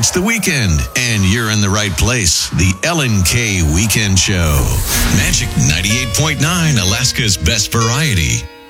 It's the weekend, and you're in the right place. The Ellen K Weekend Show. Magic 98.9, Alaska's best variety.